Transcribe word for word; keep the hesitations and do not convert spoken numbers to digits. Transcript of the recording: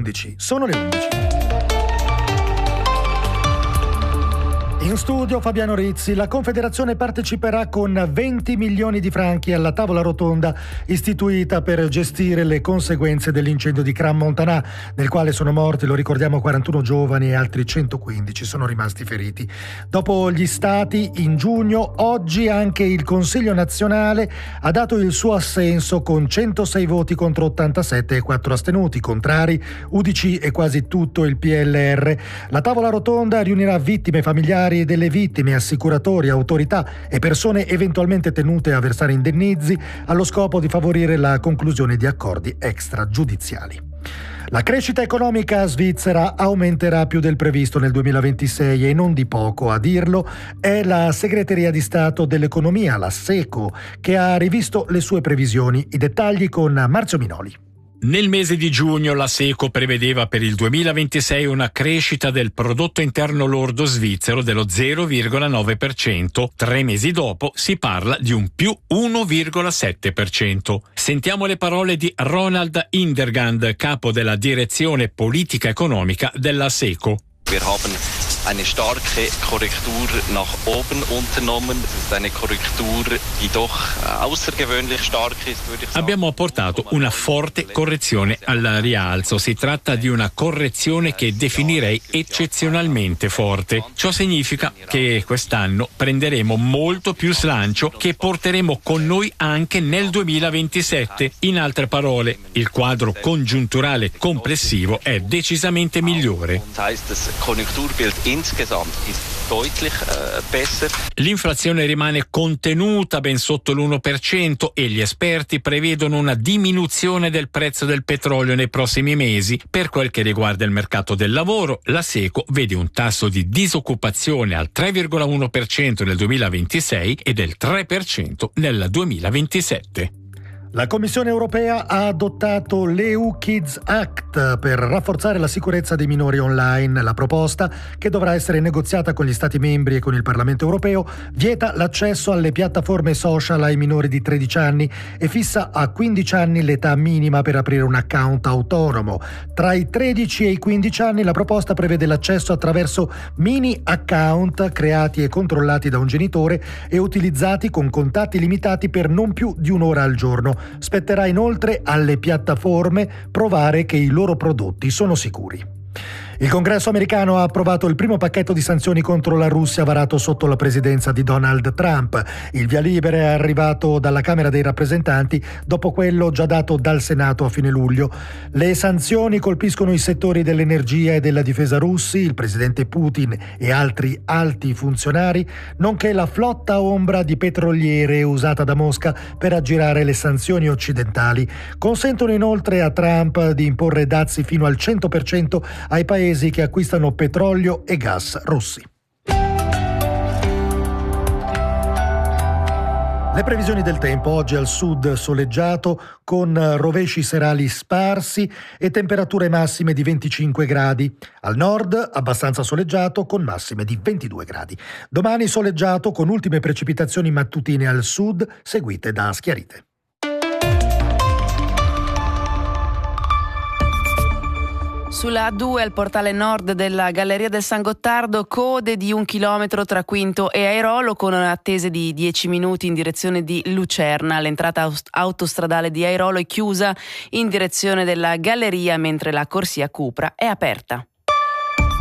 undici. Sono le undici. In studio Fabiano Rizzi. La Confederazione parteciperà con venti milioni di franchi alla tavola rotonda istituita per gestire le conseguenze dell'incendio di Crans-Montana, nel quale sono morti, lo ricordiamo, quarantuno giovani e altri centoquindici sono rimasti feriti. Dopo gli stati, in giugno, oggi anche il Consiglio nazionale ha dato il suo assenso con centosei voti contro ottantasette e quattro astenuti, contrari U D C e quasi tutto il P L R. La tavola rotonda riunirà vittime, familiari delle vittime, assicuratori, autorità e persone eventualmente tenute a versare indennizi, allo scopo di favorire la conclusione di accordi extragiudiziali. La crescita economica svizzera aumenterà più del previsto nel duemilaventisei e non di poco. A dirlo è la Segreteria di Stato dell'Economia, la SECO, che ha rivisto le sue previsioni. I dettagli con Marzio Minoli. Nel mese di giugno la SECO prevedeva per il duemilaventisei una crescita del prodotto interno lordo svizzero dello zero virgola nove per cento. Tre mesi dopo si parla di un più uno virgola sette per cento. Sentiamo le parole di Ronald Indergand, capo della direzione politica economica della SECO. Wir haben eine starke Korrektur nach oben unternommen. Das ist eine Korrektur, die doch außergewöhnlich stark ist, würde ich sagen. Abbiamo apportato una forte correzione al rialzo. Si tratta di una correzione che definirei eccezionalmente forte. Ciò significa che quest'anno prenderemo molto più slancio, che porteremo con noi anche nel duemilaventisette. In altre parole, il quadro congiunturale complessivo è decisamente migliore. L'inflazione rimane contenuta ben sotto l'uno per cento e gli esperti prevedono una diminuzione del prezzo del petrolio nei prossimi mesi. Per quel che riguarda il mercato del lavoro, la SECO vede un tasso di disoccupazione al tre virgola uno per cento nel duemilaventisei e del tre per cento nel duemilaventisette. La Commissione europea ha adottato l'E U Kids Act per rafforzare la sicurezza dei minori online. La proposta, che dovrà essere negoziata con gli Stati membri e con il Parlamento europeo, vieta l'accesso alle piattaforme social ai minori di tredici anni e fissa a quindici anni l'età minima per aprire un account autonomo. Tra i tredici e i quindici anni la proposta prevede l'accesso attraverso mini account creati e controllati da un genitore e utilizzati con contatti limitati per non più di un'ora al giorno. Spetterà inoltre alle piattaforme provare che i loro prodotti sono sicuri. Il Congresso americano ha approvato il primo pacchetto di sanzioni contro la Russia varato sotto la presidenza di Donald Trump. Il via libera è arrivato dalla Camera dei rappresentanti dopo quello già dato dal Senato a fine luglio. Le sanzioni colpiscono i settori dell'energia e della difesa russi, il presidente Putin e altri alti funzionari, nonché la flotta ombra di petroliere usata da Mosca per aggirare le sanzioni occidentali. Consentono inoltre a Trump di imporre dazi fino al cento per cento ai paesi che acquistano petrolio e gas russi. Le previsioni del tempo: oggi al sud soleggiato con rovesci serali sparsi e temperature massime di venticinque gradi. Al nord abbastanza soleggiato con massime di ventidue gradi. Domani soleggiato con ultime precipitazioni mattutine al sud seguite da schiarite. Sulla A due al portale nord della Galleria del San Gottardo, code di un chilometro tra Quinto e Airolo con attese di dieci minuti in direzione di Lucerna. L'entrata autostradale di Airolo è chiusa in direzione della Galleria, mentre la corsia Cupra è aperta.